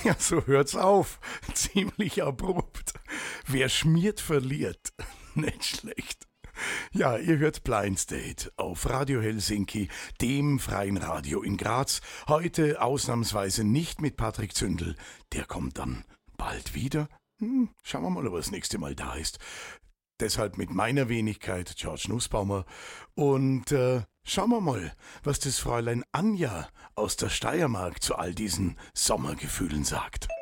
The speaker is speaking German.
Ja, so hört's auf. Ziemlich abrupt. Wer schmiert, verliert. Nicht schlecht. Ja, ihr hört Blind Date auf Radio Helsinki, dem freien Radio in Graz. Heute ausnahmsweise nicht mit Patrick Zündel. Der kommt dann bald wieder. Schauen wir mal, ob er das nächste Mal da ist. Deshalb mit meiner Wenigkeit, George Nussbaumer. Und schauen wir mal, was das Fräulein Anja aus der Steiermark zu all diesen Sommergefühlen sagt.